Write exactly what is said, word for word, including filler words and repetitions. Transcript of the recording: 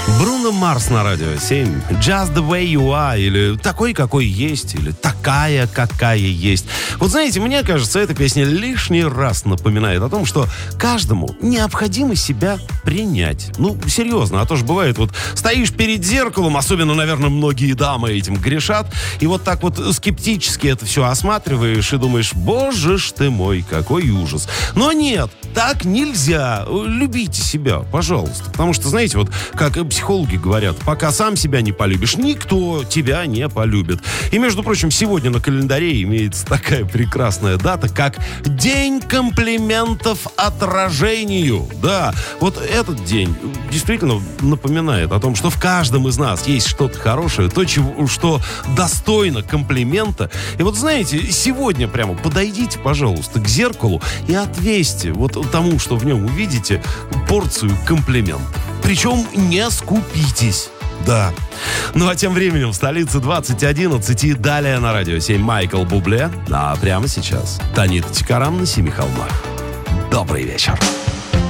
Бруно Марс на радио семь. Just the way you are. Или такой, какой есть. Или такая, какая есть. Вот знаете, мне кажется, эта песня лишний раз напоминает о том, что каждому необходимо себя принять. Ну, серьезно. А то же бывает, вот стоишь перед зеркалом, особенно, наверное, многие дамы этим грешат, и вот так вот скептически это все осматриваешь и думаешь, боже ж ты мой, какой ужас. Но нет, так нельзя. Любите себя, пожалуйста. Потому что, знаете, вот как психологи говорят, пока сам себя не полюбишь, никто тебя не полюбит. И, между прочим, сегодня на календаре имеется такая прекрасная дата, как День комплиментов отражению. Да, вот этот день действительно напоминает о том, что в каждом из нас есть что-то хорошее, то, чего, что достойно комплимента. И вот, знаете, сегодня прямо подойдите, пожалуйста, к зеркалу и отвесьте вот тому, что в нем увидите, порцию комплиментов. Причем не скупитесь. Да. Ну а тем временем в столице двадцать одиннадцать и далее на радио семь Майкл Бубле. А прямо сейчас Танита Тикарам на Семи холмах. Добрый вечер.